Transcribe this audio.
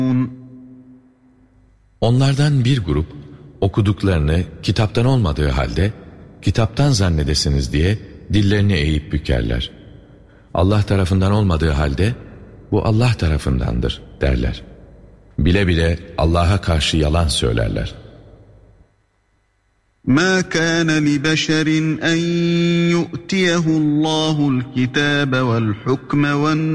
Onlardan bir grup okuduklarını kitaptan olmadığı halde kitaptan zannedesiniz diye dillerini eğip bükerler. Allah tarafından olmadığı halde bu Allah tarafındandır derler. Bile bile Allah'a karşı yalan söylerler. مَا كَانَ لِبَشَرٍ أَنْ يُؤْتِيَهُ اللّٰهُ الْكِتَابَ وَالْحُكْمَ